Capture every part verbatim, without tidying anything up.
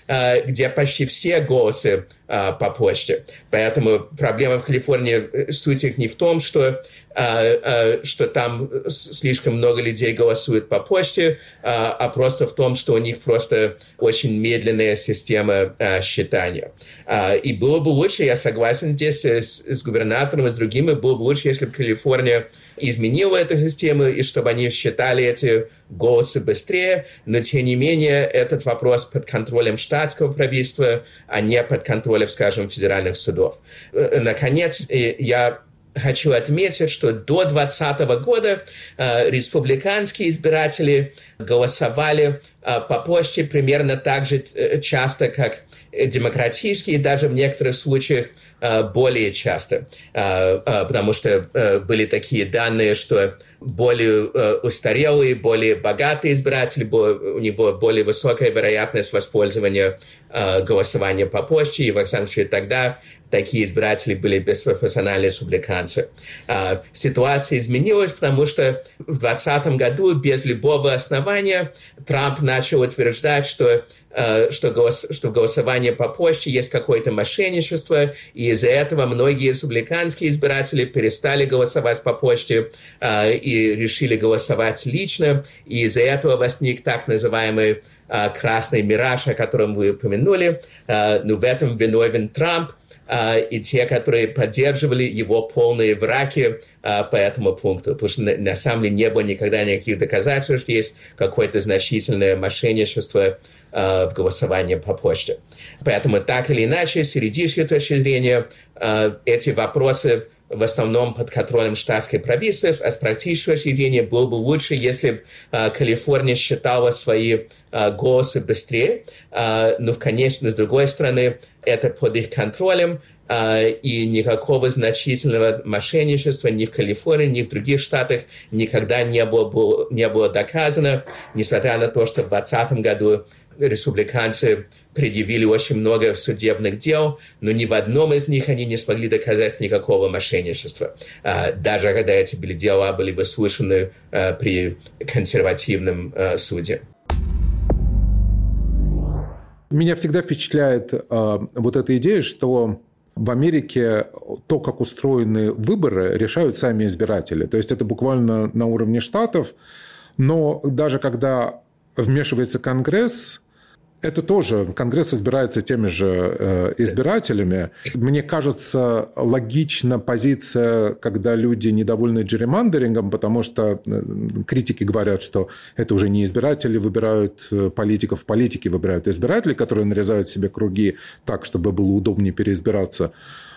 где почти все голосы по почте. Поэтому проблема в Калифорнии, суть их не в том, что, что там слишком много людей голосуют по почте, а просто в том, что у них просто очень медленная система считания. И было бы лучше, я согласен здесь с, с губернатором и с другими, было бы лучше, если бы Калифорния изменила эту систему и чтобы они считали эти голосы быстрее, но тем не менее этот вопрос под контролем штатского правительства, а не под контролем, скажем, федеральных судов. Наконец, я хочу отметить, что до двадцатого года э, республиканские избиратели голосовали э, по почте примерно так же э, часто, как демократические, даже в некоторых случаях э, более часто, э, э, потому что э, были такие данные, что более э, устарелые, более богатые избиратели, бо, у них была более высокая вероятность воспользования э, голосования по почте, и, во всяком случае, тогда такие избиратели были беспропорциональные республиканцы. Э, ситуация изменилась, потому что в двадцатом году без любого основания Трамп начал утверждать, что Что, голос, что в голосовании по почте есть какое-то мошенничество, и из-за этого многие республиканские избиратели перестали голосовать по почте э, и решили голосовать лично, и из-за этого возник так называемый э, красный мираж, о котором вы упомянули. Э, но в этом виновен Трамп, Uh, и те, которые поддерживали его полные враки uh, по этому пункту. Потому что на, на самом деле не было никогда никаких доказательств, что есть какое-то значительное мошенничество uh, в голосовании по почте. Поэтому так или иначе, с юридической точки зрения, uh, эти вопросы в основном под контролем штатских правительств, а с практической точки зрения было бы лучше, если бы uh, Калифорния считала свои uh, голосы быстрее, uh, но, конечно, с другой стороны, это под их контролем, uh, и никакого значительного мошенничества ни в Калифорнии, ни в других штатах никогда не было, не было доказано, несмотря на то, что в двадцатом году республиканцы предъявили очень много судебных дел, но ни в одном из них они не смогли доказать никакого мошенничества, даже когда эти дела были выслушаны при консервативном суде. Меня всегда впечатляет вот эта идея, что в Америке то, как устроены выборы, решают сами избиратели. То есть это буквально на уровне штатов, но даже когда вмешивается Конгресс, это тоже, Конгресс избирается теми же избирателями. Мне кажется, логична позиция, когда люди недовольны джерримандерингом, потому что критики говорят, что это уже не избиратели выбирают политиков, политики выбирают избирателей, которые нарезают себе круги так, чтобы было удобнее переизбираться.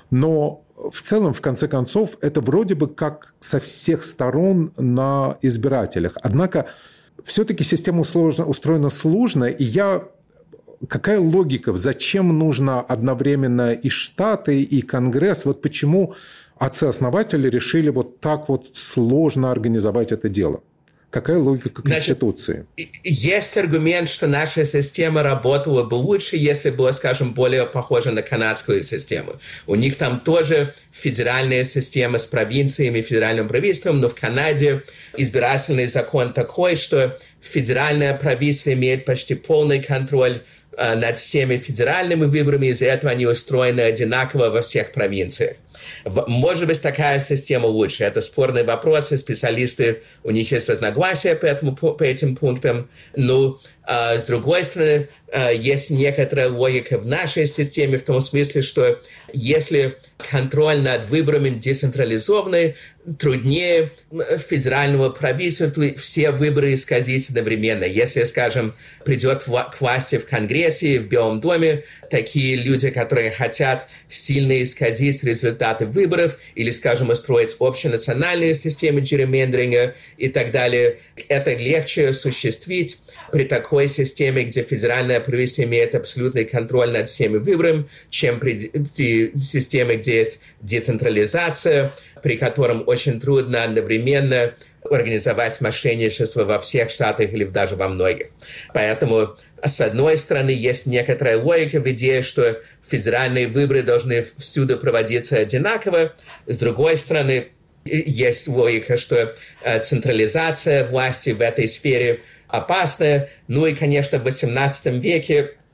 Но в целом, в конце концов, это вроде бы как со всех сторон на избирателях. Однако все-таки система устроена сложно, и я... Какая логика? Зачем нужно одновременно и Штаты, и Конгресс? Вот почему отцы-основатели решили вот так вот сложно организовать это дело? Какая логика Конституции? Значит, есть аргумент, что наша система работала бы лучше, если была, скажем, более похожа на канадскую систему. У них там тоже федеральная система с провинциями, федеральным правительством, но в Канаде избирательный закон такой, что федеральное правительство имеет почти полный контроль над всеми федеральными выборами, из-за этого они устроены одинаково во всех провинциях. Может быть, такая система лучше. Это спорный вопрос, и специалисты, у них есть разногласия по, этому, по этим пунктам. Но, э, с другой стороны, э, есть некоторая логика в нашей системе, в том смысле, что если контроль над выборами децентрализованный, труднее федерального правительства все выборы исказить одновременно. Если, скажем, придет к власти в Конгрессе, в Белом доме, такие люди, которые хотят сильно исказить результаты выборов или, скажем, устроить общенациональные системы джерримендеринга и так далее, это легче осуществить при такой системе, где федеральное правительство имеет абсолютный контроль над всеми выборами, чем при, при системе, где есть децентрализация, при котором очень трудно одновременно организовать мошенничество во всех штатах или даже во многих. Поэтому, с одной стороны, есть некоторая логика в идее, что федеральные выборы должны всюду проводиться одинаково. С другой стороны, есть логика, что централизация власти в этой сфере опасная. Ну и, конечно, в восемнадцатом веке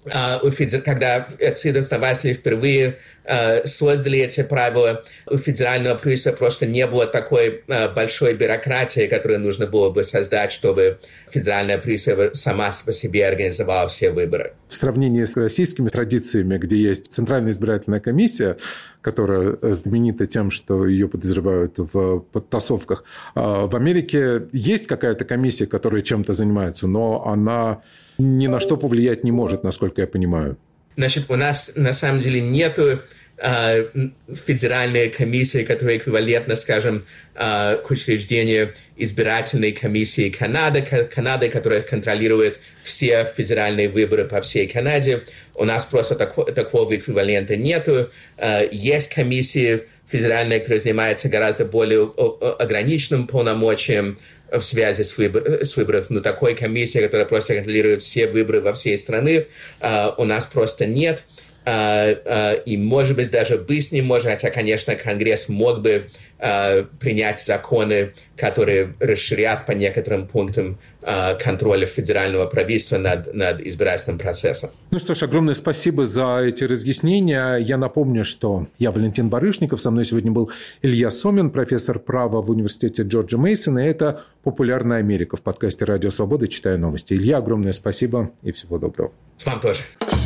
когда судооснователи впервые создали эти правила, у федерального правительства просто не было такой большой бюрократии, которую нужно было бы создать, чтобы федеральное правительство сама по себе организовало все выборы. В сравнении с российскими традициями, где есть Центральная избирательная комиссия, которая знаменита тем, что ее подозревают в подтасовках, в Америке есть какая-то комиссия, которая чем-то занимается, но она ни на что повлиять не может, насколько я понимаю. Значит, у нас на самом деле нету э, федеральной комиссии, которая эквивалентна, скажем, э, к учреждению избирательной комиссии Канады, Канады, которая контролирует все федеральные выборы по всей Канаде. У нас просто тако, такого эквивалента нету. Э, есть комиссии федеральные, которые занимаются гораздо более ограниченным полномочием в связи с, выбор, с выборами. Но такой комиссии, которая просто контролирует все выборы во всей стране, uh, у нас просто нет. Uh, uh, и, может быть, даже быть не может, хотя, конечно, Конгресс мог бы uh, принять законы, которые расширят по некоторым пунктам uh, контроля федерального правительства над, над избирательным процессом. Ну что ж, огромное спасибо за эти разъяснения. Я напомню, что я Валентин Барышников, со мной сегодня был Илья Сомин, профессор права в университете Джорджа Мейсона, и это «Популярная Америка» в подкасте «Радио Свобода. Читаю новости». Илья, огромное спасибо и всего доброго. Вам тоже.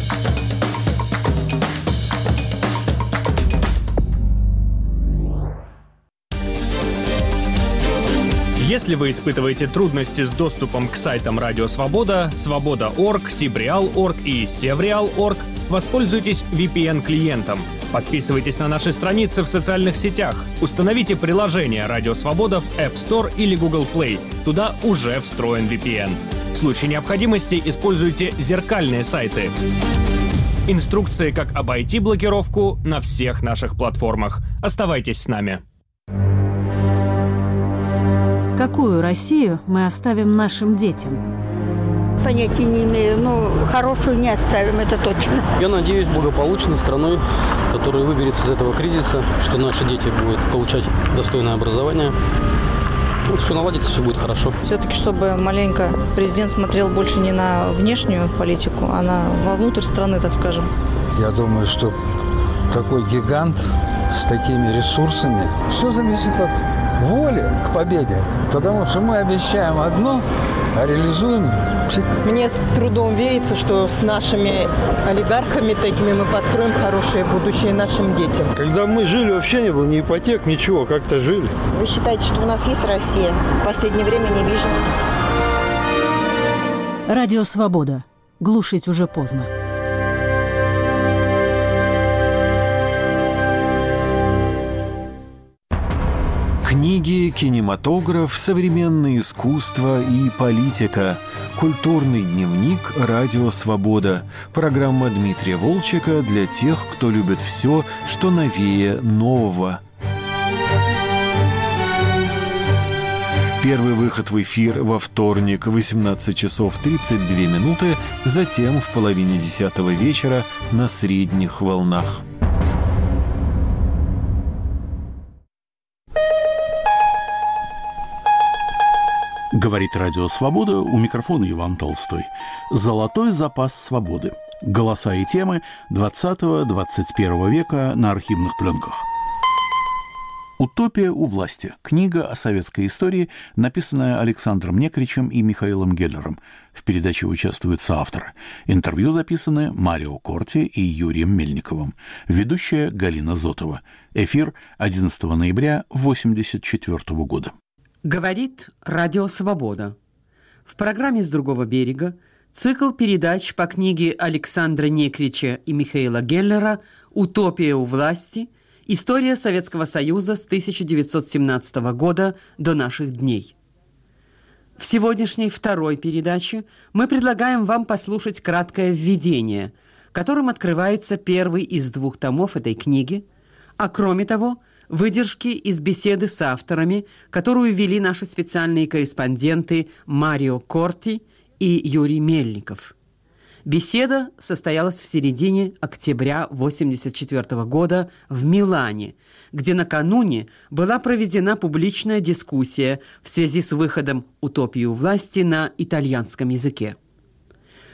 Если вы испытываете трудности с доступом к сайтам Радио Свобода, Свобода точка орг, Сибриал точка орг и Севриал точка орг, воспользуйтесь ви пи эн-клиентом. Подписывайтесь на наши страницы в социальных сетях. Установите приложение Радио Свобода в App Store или Google Play. Туда уже встроен ви пи эн. В случае необходимости используйте зеркальные сайты. Инструкции, как обойти блокировку, на всех наших платформах. Оставайтесь с нами. Какую Россию мы оставим нашим детям? Понятия не имею, но хорошую не оставим, это точно. Я надеюсь, благополучной страной, которая выберется из этого кризиса, что наши дети будут получать достойное образование. Ну, все наладится, все будет хорошо. Все-таки, чтобы маленько президент смотрел больше не на внешнюю политику, а на вовнутрь страны, так скажем. Я думаю, что такой гигант с такими ресурсами, все зависит от воли к победе. Потому что мы обещаем одно, а реализуем чик. Мне с трудом верится, что с нашими олигархами такими мы построим хорошее будущее нашим детям. Когда мы жили, вообще не было ни ипотек, ничего, как-то жили. Вы считаете, что у нас есть Россия? В последнее время не вижу. Радио Свобода. Глушить уже поздно. Книги, кинематограф, современное искусство и политика. Культурный дневник «Радио Свобода». Программа Дмитрия Волчека для тех, кто любит все, что новее нового. Первый выход в эфир во вторник в восемнадцать часов тридцать две минуты, затем в половине десятого вечера на средних волнах. Говорит Радио Свобода, у микрофона Иван Толстой. Золотой запас свободы. Голоса и темы двадцатого-двадцать первого века на архивных пленках. «Утопия у власти». Книга о советской истории, написанная Александром Некричем и Михаилом Геллером. В передаче участвуют соавторы. Интервью записаны Марио Корти и Юрием Мельниковым. Ведущая Галина Зотова. Эфир одиннадцатого ноября восемьдесят четвёртого года. Говорит Радио Свобода. В программе «С другого берега» цикл передач по книге Александра Некрича и Михаила Геллера «Утопия у власти. История Советского Союза с тысяча девятьсот семнадцатого года до наших дней». В сегодняшней второй передаче мы предлагаем вам послушать краткое введение, которым открывается первый из двух томов этой книги, а кроме того, выдержки из беседы с авторами, которую вели наши специальные корреспонденты Марио Корти и Юрий Мельников. Беседа состоялась в середине октября восемьдесят четвёртого года в Милане, где накануне была проведена публичная дискуссия в связи с выходом «Утопии у власти» на итальянском языке.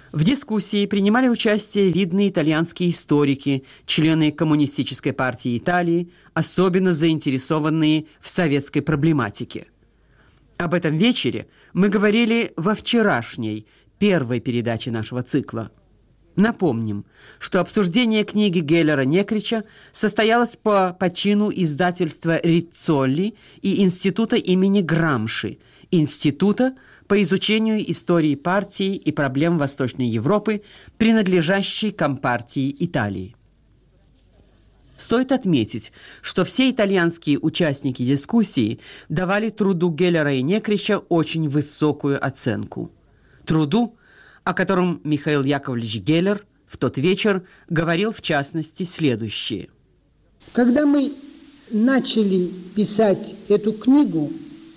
В дискуссии принимали участие видные итальянские историки, члены Коммунистической партии Италии, особенно заинтересованные в советской проблематике. Об этом вечере мы говорили во вчерашней, первой передаче нашего цикла. Напомним, что обсуждение книги Геллера-Некрича состоялось по почину издательства Риццолли и Института имени Грамши, института по изучению истории партии и проблем Восточной Европы, принадлежащей Компартии Италии. Стоит отметить, что все итальянские участники дискуссии давали труду Геллера и Некрича очень высокую оценку. Труду, о котором Михаил Яковлевич Геллер в тот вечер говорил в частности следующее. Когда мы начали писать эту книгу,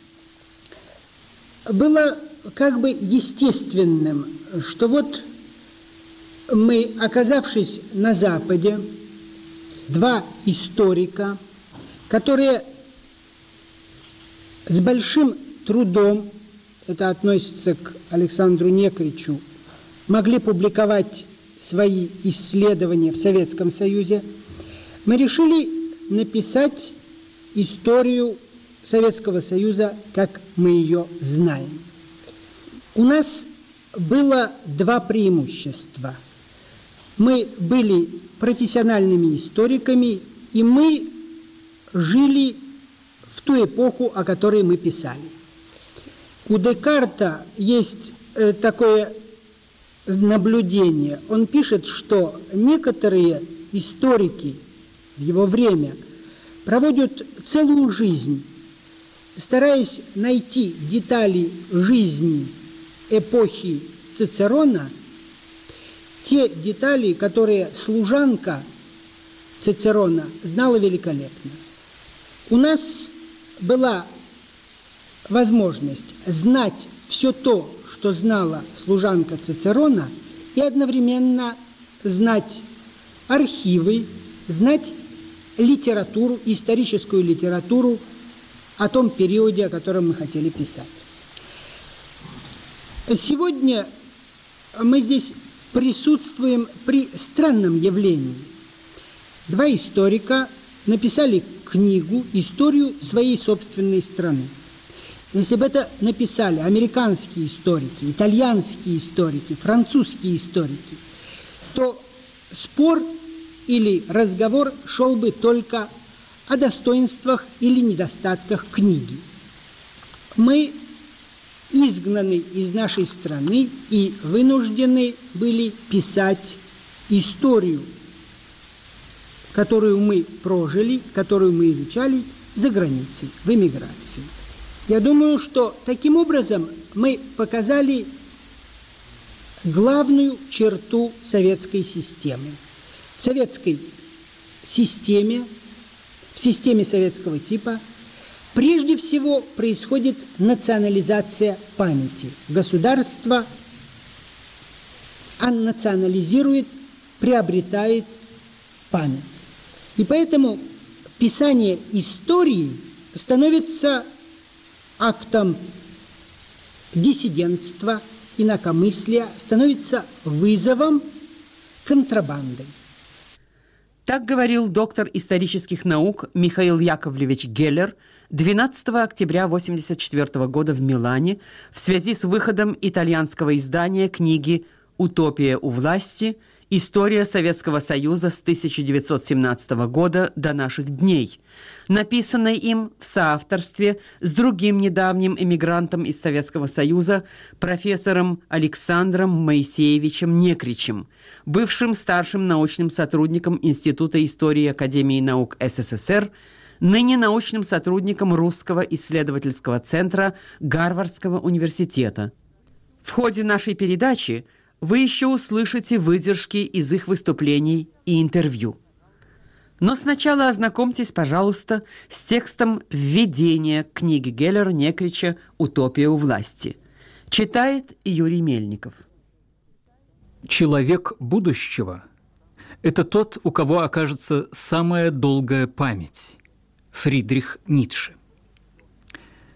было как бы естественным, что вот мы, оказавшись на Западе, два историка, которые с большим трудом, это относится к Александру Некричу, могли публиковать свои исследования в Советском Союзе, мы решили написать историю Советского Союза, как мы ее знаем. У нас было два преимущества. Мы были профессиональными историками, и мы жили в ту эпоху, о которой мы писали. У Декарта есть такое наблюдение. Он пишет, что некоторые историки в его время проводят целую жизнь, стараясь найти детали жизни эпохи Цицерона, те детали, которые служанка Цицерона знала великолепно. У нас была возможность знать все то, что знала служанка Цицерона, и одновременно знать архивы, знать литературу, историческую литературу о том периоде, о котором мы хотели писать. Сегодня мы здесь присутствуем при странном явлении. Два историка написали книгу, историю своей собственной страны. Если бы это написали американские историки, итальянские историки, французские историки, то спор или разговор шел бы только о достоинствах или недостатках книги. Мы изгнаны из нашей страны и вынуждены были писать историю, которую мы прожили, которую мы изучали за границей, в эмиграции. Я думаю, что таким образом мы показали главную черту советской системы. В советской системе, в системе советского типа, прежде всего происходит национализация памяти. Государство национализирует, приобретает память. И поэтому писание истории становится актом диссидентства, инакомыслия, становится вызовом контрабандой. Так говорил доктор исторических наук Михаил Яковлевич Геллер двенадцатого октября тысяча девятьсот восемьдесят четвёртого года в Милане в связи с выходом итальянского издания книги «Утопия у власти. История Советского Союза с тысяча девятьсот семнадцатого года до наших дней», написанной им в соавторстве с другим недавним эмигрантом из Советского Союза, профессором Александром Моисеевичем Некричем, бывшим старшим научным сотрудником Института истории Академии наук СССР, ныне научным сотрудником Русского исследовательского центра Гарвардского университета. В ходе нашей передачи вы еще услышите выдержки из их выступлений и интервью. Но сначала ознакомьтесь, пожалуйста, с текстом введения к книге Геллера-Некрича «Утопия у власти». Читает Юрий Мельников. Человек будущего – это тот, у кого окажется самая долгая память. Фридрих Ницше.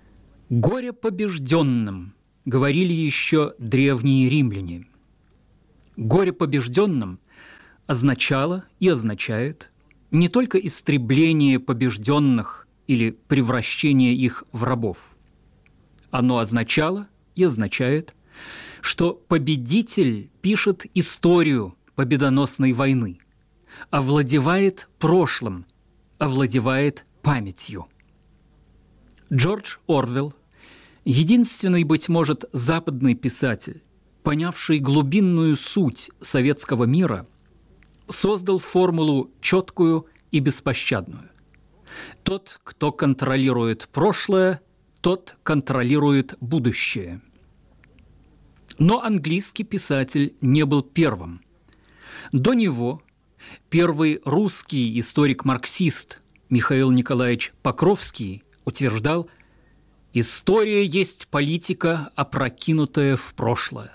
«Горе побежденным», – говорили еще древние римляне. Горе побежденным означало и означает не только истребление побежденных или превращение их в рабов. Оно означало и означает, что победитель пишет историю победоносной войны, овладевает прошлым, овладевает памятью. Джордж Орвелл, единственный, быть может, западный писатель, понявший глубинную суть советского мира, создал формулу четкую и беспощадную. Тот, кто контролирует прошлое, тот контролирует будущее. Но английский писатель не был первым. До него первый русский историк-марксист Михаил Николаевич Покровский утверждал: «История есть политика, опрокинутая в прошлое».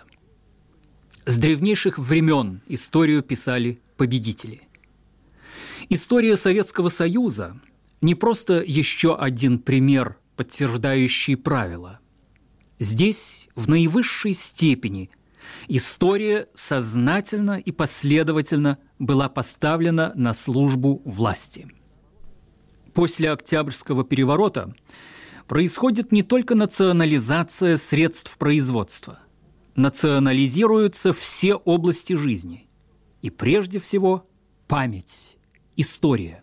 С древнейших времен историю писали победители. История Советского Союза не просто еще один пример, подтверждающий правила. Здесь в наивысшей степени история сознательно и последовательно была поставлена на службу власти. После Октябрьского переворота происходит не только национализация средств производства, национализируются все области жизни, и прежде всего память, история.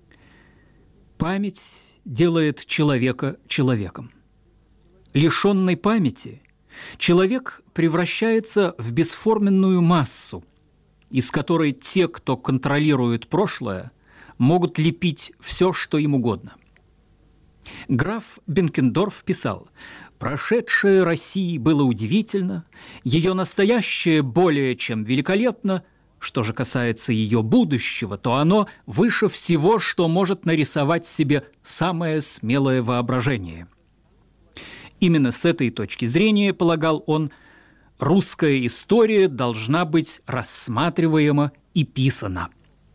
Память делает человека человеком. Лишенный памяти человек превращается в бесформенную массу, из которой те, кто контролирует прошлое, могут лепить все, что им угодно. Граф Бенкендорф писал: «Прошедшее России было удивительно, ее настоящее более чем великолепно. Что же касается ее будущего, то оно выше всего, что может нарисовать себе самое смелое воображение». Именно с этой точки зрения, полагал он, русская история должна быть рассматриваема и писана.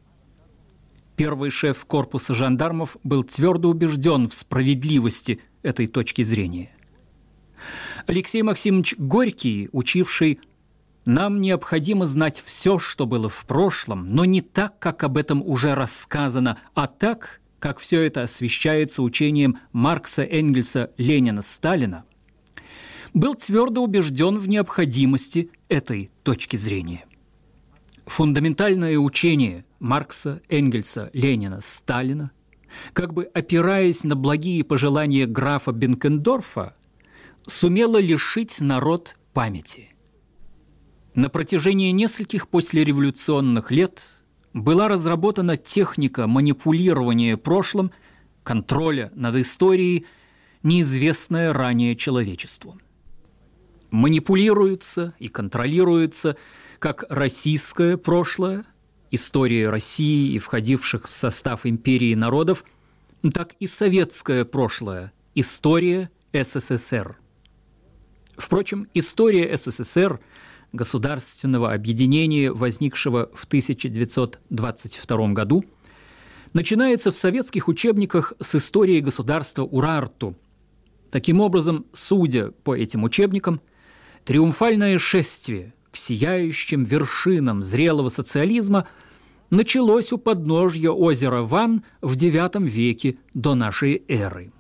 Первый шеф корпуса жандармов был твердо убежден в справедливости этой точки зрения. Алексей Максимович Горький, учивший: «Нам необходимо знать все, что было в прошлом, но не так, как об этом уже рассказано, а так, как все это освещается учением Маркса, Энгельса, Ленина, Сталина», был твердо убежден в необходимости этой точки зрения. Фундаментальное учение Маркса, Энгельса, Ленина, Сталина, как бы опираясь на благие пожелания графа Бенкендорфа, сумело лишить народ памяти. На протяжении нескольких послереволюционных лет была разработана техника манипулирования прошлым, контроля над историей, неизвестная ранее человечеству. Манипулируется и контролируется как российское прошлое, история России и входивших в состав империи народов, так и советское прошлое, история СССР. Впрочем, история СССР, государственного объединения, возникшего в тысяча девятьсот двадцать втором году, начинается в советских учебниках с истории государства Урарту. Таким образом, судя по этим учебникам, триумфальное шествие к сияющим вершинам зрелого социализма началось у подножья озера Ван в девятом веке до нашей эры.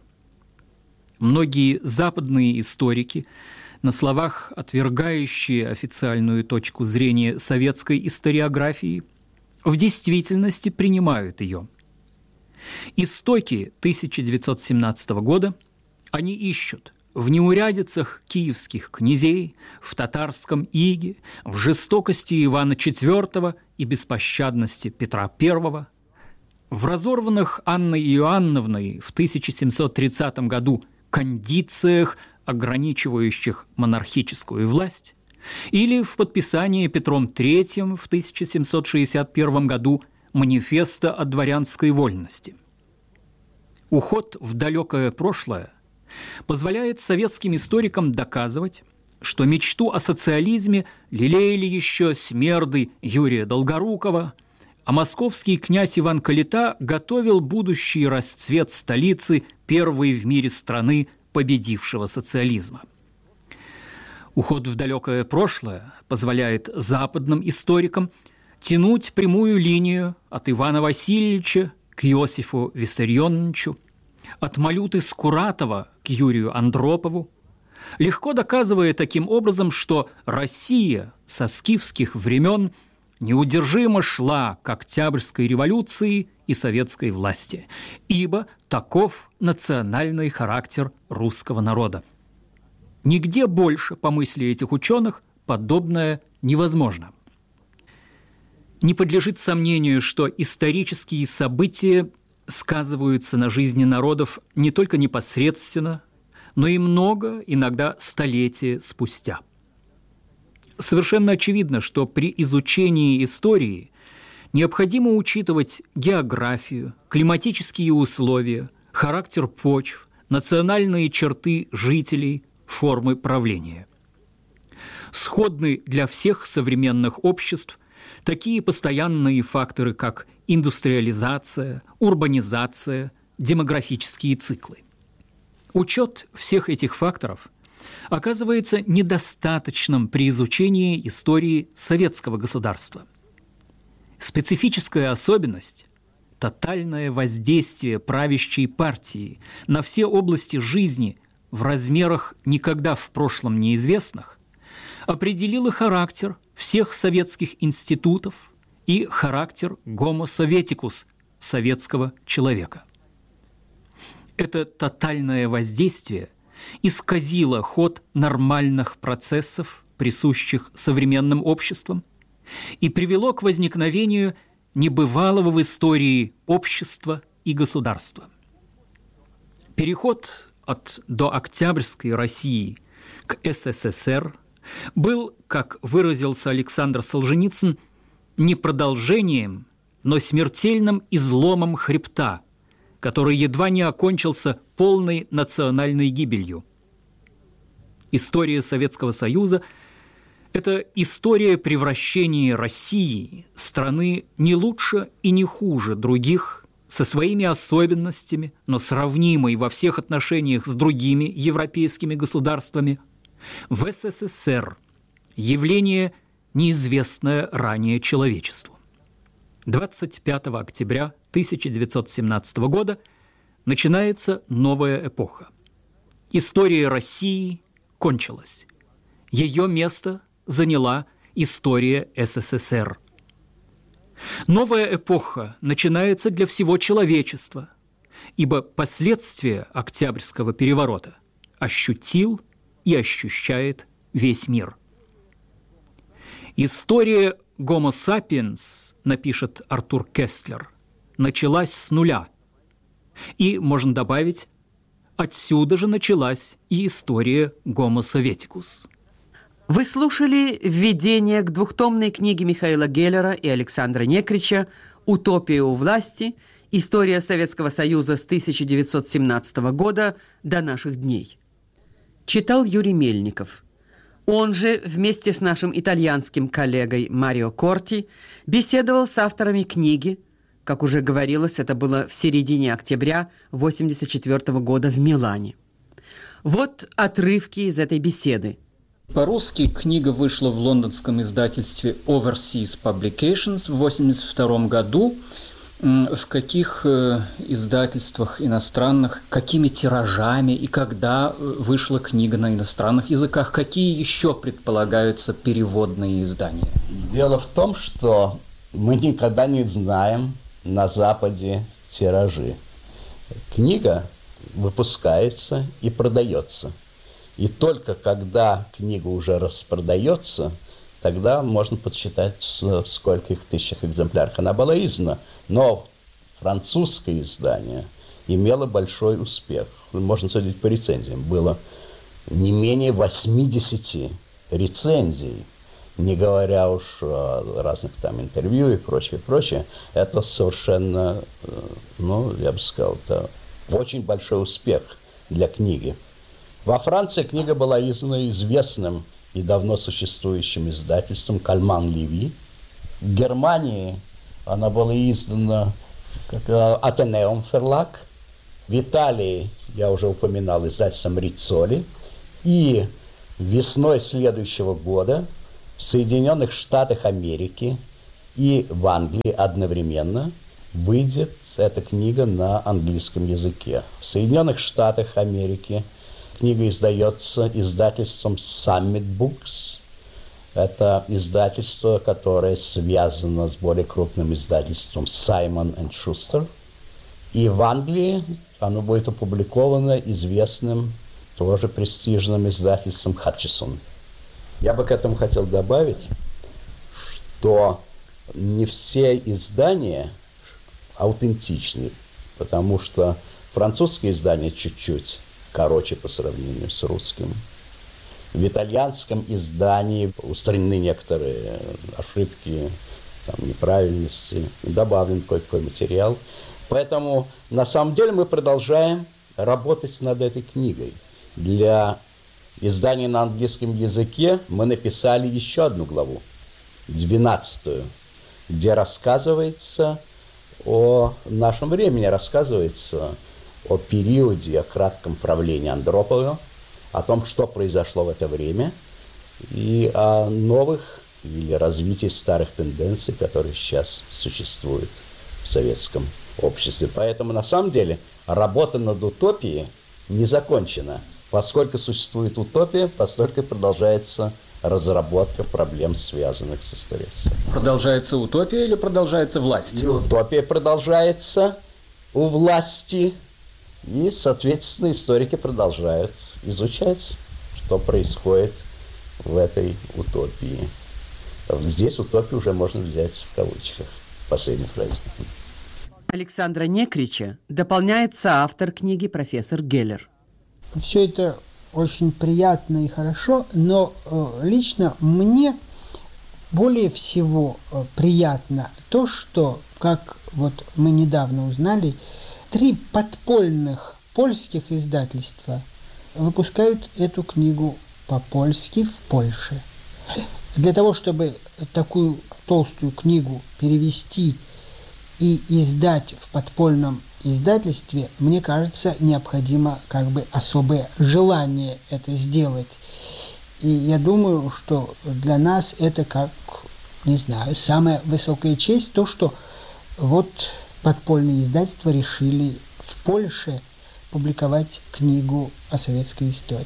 Многие западные историки, на словах отвергающие официальную точку зрения советской историографии, в действительности принимают ее. Истоки тысяча девятьсот семнадцатого года они ищут в неурядицах киевских князей, в татарском иге, в жестокости Ивана четвёртого и беспощадности Петра Первого, в разорванных Анной Иоанновной в тысяча семьсот тридцатом году кондициях, ограничивающих монархическую власть, или в подписании Петром Третьим в тысяча семьсот шестьдесят первом году манифеста о дворянской вольности. Уход в далекое прошлое позволяет советским историкам доказывать, что мечту о социализме лелеяли еще смерды Юрия Долгорукова, а московский князь Иван Калита готовил будущий расцвет столицы первой в мире страны победившего социализма. Уход в далекое прошлое позволяет западным историкам тянуть прямую линию от Ивана Васильевича к Иосифу Виссарионовичу, от Малюты Скуратова к Юрию Андропову, легко доказывая таким образом, что Россия со скифских времен неудержимо шла к Октябрьской революции и советской власти, ибо таков национальный характер русского народа. Нигде больше, по мысли этих ученых, подобное невозможно. Не подлежит сомнению, что исторические события сказываются на жизни народов не только непосредственно, но и много, иногда столетия спустя. Совершенно очевидно, что при изучении истории необходимо учитывать географию, климатические условия, характер почв, национальные черты жителей, формы правления. Сходны для всех современных обществ такие постоянные факторы, как индустриализация, урбанизация, демографические циклы. Учет всех этих факторов оказывается недостаточным при изучении истории советского государства. Специфическая особенность – тотальное воздействие правящей партии на все области жизни в размерах никогда в прошлом неизвестных определила характер всех советских институтов и характер Homo советикус – советского человека. Это тотальное воздействие исказило ход нормальных процессов, присущих современным обществам, и привело к возникновению небывалого в истории общества и государства. Переход от дооктябрьской России к СССР был, как выразился Александр Солженицын, не продолжением, но смертельным изломом хребта, который едва не окончился полной национальной гибелью. История Советского Союза – это история превращения России, страны не лучше и не хуже других, со своими особенностями, но сравнимой во всех отношениях с другими европейскими государствами, в СССР, явление, неизвестное ранее человечеству. двадцать пятого октября тысяча девятьсот семнадцатого года начинается новая эпоха. История России кончилась. Ее место заняла история СССР. Новая эпоха начинается для всего человечества, ибо последствия Октябрьского переворота ощутил и ощущает весь мир. История Homo sapiens, напишет Артур Кестлер, началась с нуля. И, можно добавить, отсюда же началась и история Homo советикус. Вы слушали введение к двухтомной книге Михаила Геллера и Александра Некрича «Утопия у власти. История Советского Союза с тысяча девятьсот семнадцатого года до наших дней». Читал Юрий Мельников. Он же вместе с нашим итальянским коллегой Марио Корти беседовал с авторами книги. Как уже говорилось, это было в середине октября восемьдесят четвёртого года в Милане. Вот отрывки из этой беседы. По-русски книга вышла в лондонском издательстве Overseas Publications в восемьдесят втором году. В каких издательствах иностранных, какими тиражами и когда вышла книга на иностранных языках? Какие еще предполагаются переводные издания? Дело в том, что мы никогда не знаем на Западе тиражи. Книга выпускается и продается. И только когда книга уже распродается, тогда можно подсчитать, в скольких тысячах экземплярах она была издана. Но французское издание имело большой успех. Можно судить по рецензиям. Было не менее восьмидесяти рецензий, не говоря уж о разных там интервью и прочее, прочее. Это совершенно, ну, я бы сказал, это очень большой успех для книги. Во Франции книга была издана известным и давно существующим издательством «Кальман Леви». В Германии она была издана как «Атенеум Ферлаг». В Италии, я уже упоминал, издательством «Риццоли». И Весной следующего года в Соединенных Штатах Америки и в Англии одновременно выйдет эта книга на английском языке. В Соединенных Штатах Америки книга издается издательством Summit Books. Это издательство, которое связано с более крупным издательством Simon энд Schuster. И в Англии оно будет опубликовано известным, тоже престижным издательством Hutchison. Я бы к этому хотел добавить, что не все издания аутентичны, потому что французское издание чуть-чуть короче по сравнению с русским. В итальянском издании устранены некоторые ошибки, там, неправильности, добавлен кое-какой материал. Поэтому на самом деле мы продолжаем работать над этой книгой. Для издания на английском языке мы написали еще одну главу, двенадцатую, где рассказывается о нашем времени, рассказывается о периоде, о кратком правлении Андропова, о том, что произошло в это время, и о новых или развитии старых тенденций, которые сейчас существуют в советском обществе. Поэтому, на самом деле, работа над утопией не закончена. Поскольку существует утопия, постольку продолжается разработка проблем, связанных с историей. Продолжается утопия или продолжается власть? И утопия продолжается у власти, и, соответственно, историки продолжают изучать, что происходит в этой утопии. Здесь утопию уже можно взять в кавычках, в последней фразе. Александра Некрича дополняет соавтор книги профессор Геллер. Все это очень приятно и хорошо, но э, лично мне более всего э, приятно то, что, как вот мы недавно узнали, три подпольных польских издательства выпускают эту книгу по-польски в Польше. Для того, чтобы такую толстую книгу перевести и издать в подпольном издательстве, мне кажется, необходимо как бы особое желание это сделать. И я думаю, что для нас это как, не знаю, самая высокая честь, то, что вот подпольные издательства решили в Польше публиковать книгу о советской истории.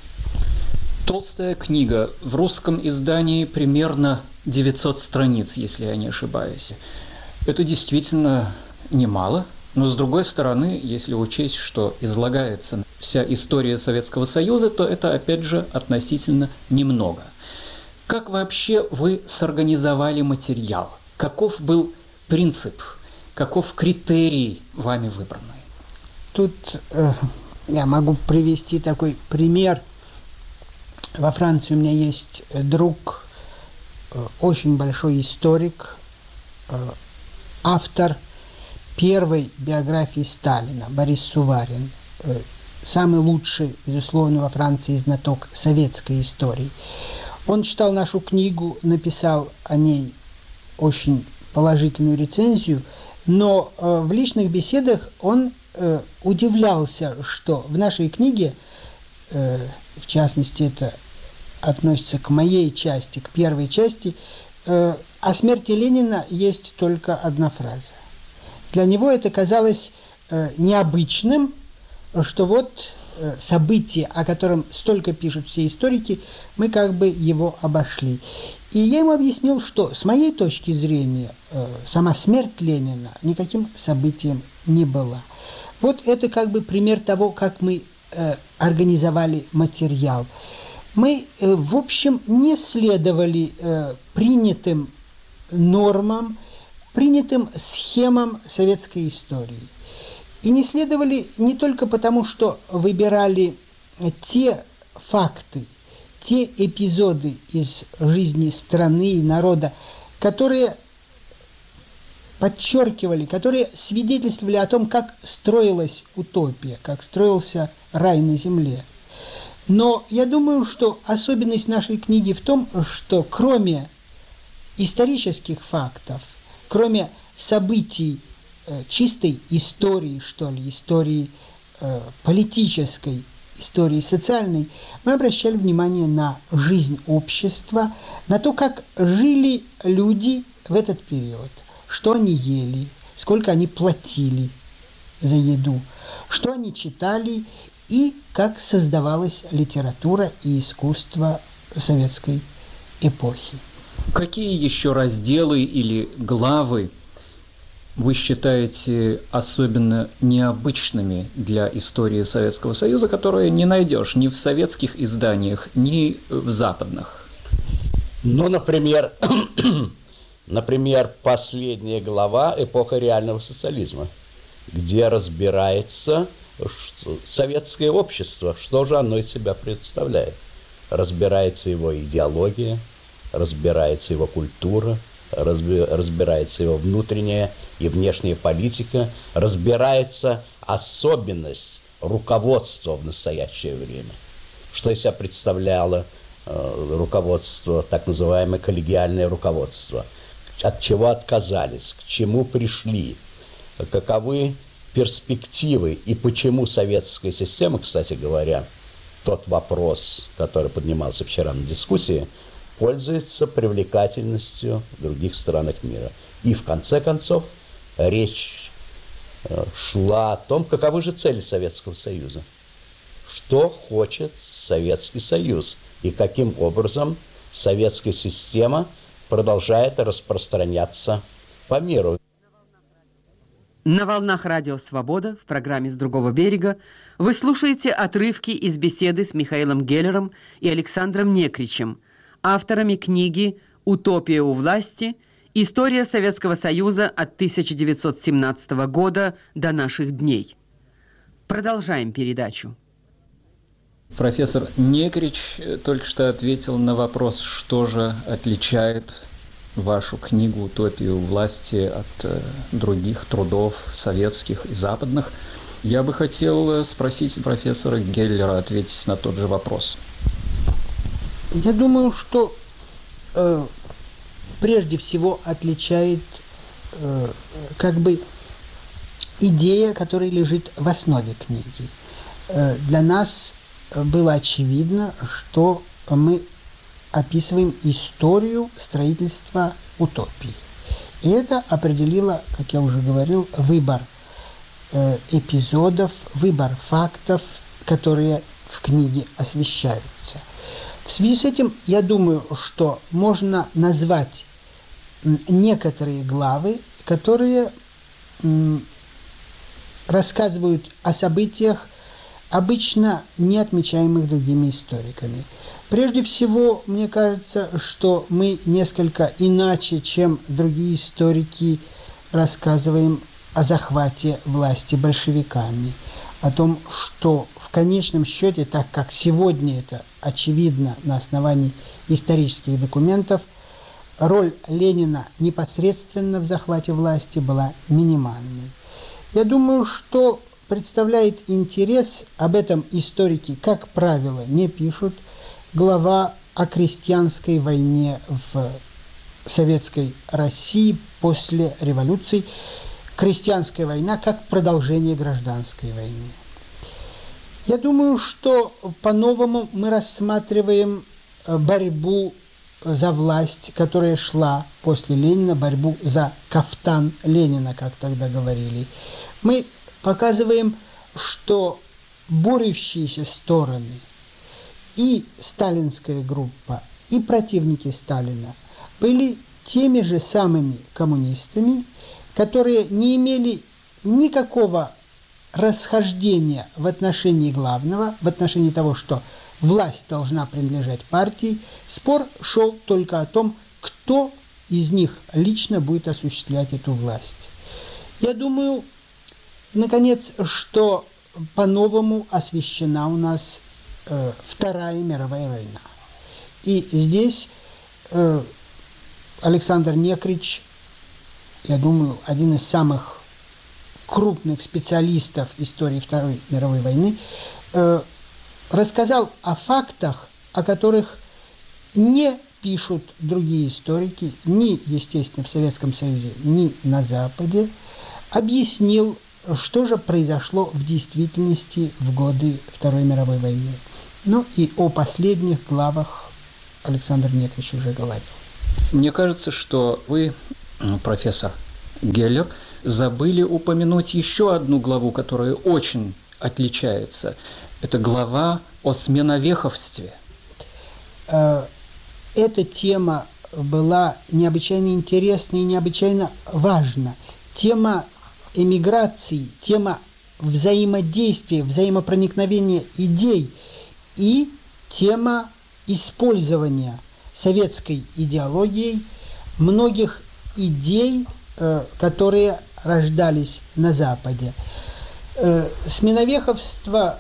Толстая книга. В русском издании примерно девятьсот страниц, если я не ошибаюсь. Это действительно немало. Но, с другой стороны, если учесть, что излагается вся история Советского Союза, то это, опять же, относительно немного. Как вообще вы сорганизовали материал? Каков был принцип? Каков критерий вами выбранный? Тут э, я могу привести такой пример. Во Франции у меня есть друг, э, очень большой историк, э, автор первой биографии Сталина, Борис Суварин, самый лучший, безусловно, во Франции знаток советской истории. Он читал нашу книгу, написал о ней очень положительную рецензию, но в личных беседах он удивлялся, что в нашей книге, в частности, это относится к моей части, к первой части, о смерти Ленина есть только одна фраза. Для него это казалось э, необычным, что вот э, событие, о котором столько пишут все историки, мы как бы его обошли. И я ему объяснил, что с моей точки зрения э, сама смерть Ленина никаким событием не была. Вот это как бы пример того, как мы э, организовали материал. Мы, э, в общем, не следовали э, принятым нормам, принятым схемам советской истории. И не следовали не только потому, что выбирали те факты, те эпизоды из жизни страны и народа, которые подчеркивали, которые свидетельствовали о том, как строилась утопия, как строился рай на земле. Но я думаю, что особенность нашей книги в том, что кроме исторических фактов, кроме событий э, чистой истории, что ли, истории э, политической, истории социальной, мы обращали внимание на жизнь общества, на то, как жили люди в этот период, что они ели, сколько они платили за еду, что они читали и как создавалась литература и искусство советской эпохи. Какие еще разделы или главы вы считаете особенно необычными для истории Советского Союза, которые не найдешь ни в советских изданиях, ни в западных? Ну, например, например, последняя глава «Эпоха реального социализма», где разбирается советское общество, что же оно из себя представляет. Разбирается его идеология, разбирается его культура, разбирается его внутренняя и внешняя политика, разбирается особенность руководства в настоящее время. Что из себя представляло э, руководство, так называемое коллегиальное руководство, от чего отказались, к чему пришли, каковы перспективы и почему советская система, кстати говоря, тот вопрос, который поднимался вчера на дискуссии, пользуется привлекательностью в других странах мира. И в конце концов речь шла о том, каковы же цели Советского Союза, что хочет Советский Союз и каким образом советская система продолжает распространяться по миру. На волнах радио «Свобода» в программе «С другого берега» вы слушаете отрывки из беседы с Михаилом Геллером и Александром Некричем, авторами книги «Утопия у власти. История Советского Союза от тысяча девятьсот семнадцатого года до наших дней». Продолжаем передачу. Профессор Некрич только что ответил на вопрос, что же отличает вашу книгу «Утопию власти» от э, других трудов советских и западных. Я бы хотел спросить профессора Геллера ответить на тот же вопрос. Я думаю, что э, прежде всего отличает э, как бы идея, которая лежит в основе книги. Э, для нас было очевидно, что мы описываем историю строительства утопии. И это определило, как я уже говорил, выбор э, эпизодов, выбор фактов, которые в книге освещаются. В связи с этим, я думаю, что можно назвать некоторые главы, которые м, рассказывают о событиях, обычно не отмечаемых другими историками. Прежде всего, мне кажется, что мы несколько иначе, чем другие историки, рассказываем о захвате власти большевиками, о том, что в конечном счете, так как сегодня это очевидно на основании исторических документов, роль Ленина непосредственно в захвате власти была минимальной. Я думаю, что представляет интерес, об этом историки, как правило, не пишут, глава о крестьянской войне в советской России после революции. Крестьянская война как продолжение гражданской войны. Я думаю, что по-новому мы рассматриваем борьбу за власть, которая шла после Ленина, борьбу за кафтан Ленина, как тогда говорили. Мы показываем, что борющиеся стороны, и сталинская группа, и противники Сталина были теми же самыми коммунистами, которые не имели никакого расхождения в отношении главного, в отношении того, что власть должна принадлежать партии. Спор шел только о том, кто из них лично будет осуществлять эту власть. Я думаю, наконец, что по-новому освещена у нас э, Вторая мировая война. И здесь э, Александр Некрич, я думаю, один из самых крупных специалистов истории Второй мировой войны, э, рассказал о фактах, о которых не пишут другие историки, ни, естественно, в Советском Союзе, ни на Западе, объяснил что же произошло в действительности в годы Второй мировой войны. Ну и о последних главах Александр Некрич уже говорил. Мне кажется, что вы, профессор Геллер, забыли упомянуть еще одну главу, которая очень отличается. Это глава о сменовеховстве. Эта тема была необычайно интересна и необычайно важна. Тема эмиграции, тема взаимодействия, взаимопроникновения идей и тема использования советской идеологией многих идей, которые рождались на Западе. Сменовеховство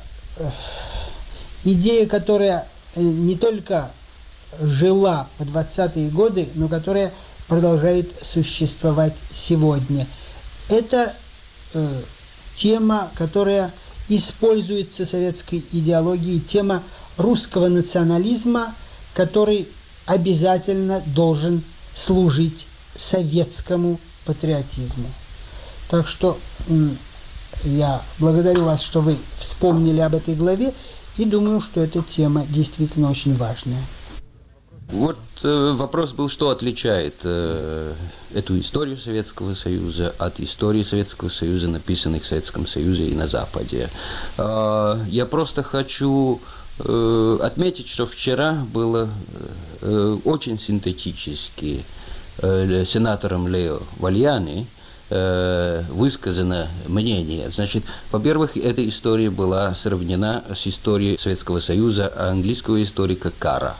– идея, которая не только жила в двадцатые годы, но которая продолжает существовать сегодня. Это э, тема, которая используется советской идеологией, тема русского национализма, который обязательно должен служить советскому патриотизму. Так что э, я благодарю вас, что вы вспомнили об этой главе, и думаю, что эта тема действительно очень важная. Вот э, вопрос был, что отличает э, эту историю Советского Союза от истории Советского Союза, написанных в Советском Союзе и на Западе. Э, я просто хочу э, отметить, что вчера было э, очень синтетически э, сенатором Лео Вальяни э, высказано мнение. Значит, во-первых, эта история была сравнена с историей Советского Союза английского историка Карра.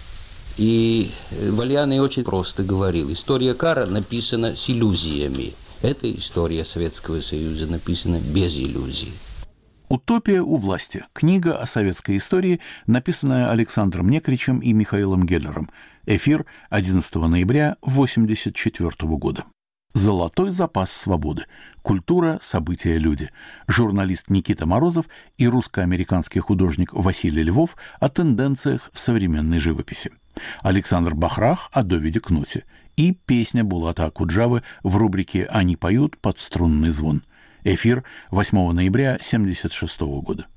И Вальяни очень просто говорил, история Карра написана с иллюзиями. Эта история Советского Союза написана без иллюзий. «Утопия у власти» – книга о советской истории, написанная Александром Некричем и Михаилом Геллером. Эфир одиннадцатого ноября тысяча девятьсот восемьдесят четвёртого года. «Золотой запас свободы. Культура, события, люди». Журналист Никита Морозов и русско-американский художник Василий Львов о тенденциях в современной живописи. Александр Бахрах о Довиде Кнуте и песня Булата Акуджавы в рубрике «Они поют под струнный звон». Эфир восьмого ноября тысяча девятьсот семьдесят шестого года.